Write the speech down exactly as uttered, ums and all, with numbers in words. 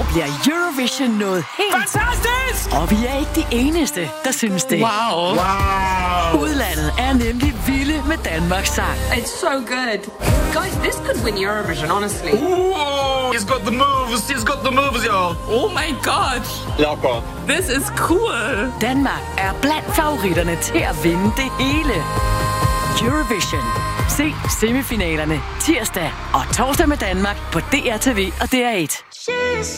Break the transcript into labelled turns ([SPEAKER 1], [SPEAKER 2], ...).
[SPEAKER 1] bliver Eurovision noget helt...
[SPEAKER 2] Fantastisk!
[SPEAKER 1] Og vi er ikke de eneste, der synes det.
[SPEAKER 2] Wow. Wow.
[SPEAKER 1] Udlandet er nemlig vilde med Danmarks sang.
[SPEAKER 3] It's so good. Guys, this could win Eurovision, honestly.
[SPEAKER 2] Ooh, he's got the moves. He's got the moves, y'all. Oh my god.
[SPEAKER 4] Jakob.
[SPEAKER 2] This is cool.
[SPEAKER 1] Danmark er blandt favoritterne til at vinde det hele. Eurovision. Se semifinalerne tirsdag og torsdag med Danmark på D R T V og D R et.